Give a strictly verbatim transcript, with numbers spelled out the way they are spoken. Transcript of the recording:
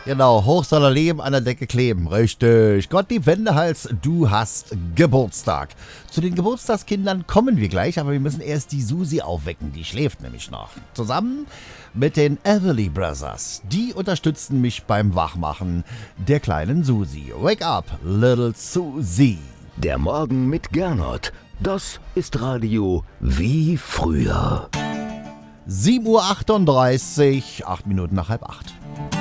Genau, hoch soll er leben, an der Decke kleben. Richtig. Gottlieb Wendehals, du hast Geburtstag. Zu den Geburtstagskindern kommen wir gleich, aber wir müssen erst die Susi aufwecken. Die schläft nämlich noch. Zusammen mit den Everly Brothers. Die unterstützen mich beim Wachmachen der kleinen Susi. Wake up, little Susie. Der Morgen mit Gernot. Das ist Radio wie früher. sieben Uhr achtunddreißig, acht Minuten nach halb acht.